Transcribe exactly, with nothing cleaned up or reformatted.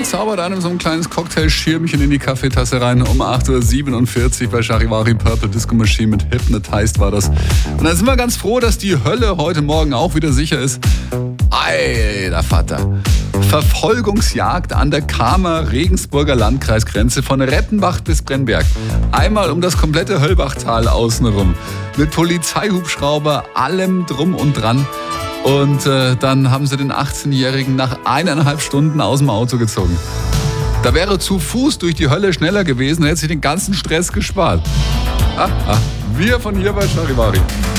zaubert einem so ein kleines Cocktailschirmchen in die Kaffeetasse rein. Um acht Uhr siebenundvierzig bei Charivari Purple Disco Machine mit Hypnotized war das. Und dann sind wir ganz froh, dass die Hölle heute Morgen auch wieder sicher ist. Alter Vater. Verfolgungsjagd an der Kamer-Regensburger Landkreisgrenze von Rettenbach bis Brennberg. Einmal um das komplette Höllbachtal außenrum. Mit Polizeihubschrauber, allem drum und dran. Und äh, dann haben sie den achtzehnjährigen nach eineinhalb Stunden aus dem Auto gezogen. Da wäre zu Fuß durch die Hölle schneller gewesen, hätte sich den ganzen Stress gespart. Ah, ah. Wir von hier bei Charivari.